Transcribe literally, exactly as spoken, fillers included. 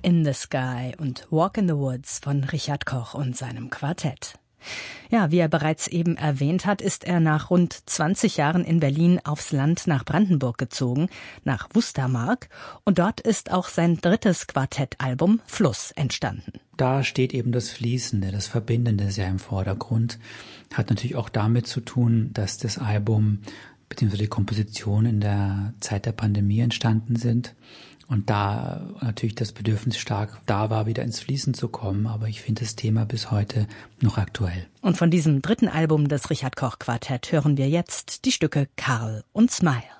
in the Sky und Walk in the Woods von Richard Koch und seinem Quartett. Ja, wie er bereits eben erwähnt hat, ist er nach rund zwanzig Jahren in Berlin aufs Land nach Brandenburg gezogen, nach Wustermark. Und dort ist auch sein drittes Quartettalbum Fluss entstanden. Da steht eben das Fließende, das Verbindende sehr im Vordergrund. Hat natürlich auch damit zu tun, dass das Album bzw. die Komposition in der Zeit der Pandemie entstanden sind. Und da natürlich das Bedürfnis stark da war, wieder ins Fließen zu kommen. Aber ich finde das Thema bis heute noch aktuell. Und von diesem dritten Album des Richard Koch Quartett hören wir jetzt die Stücke Karl und Smile.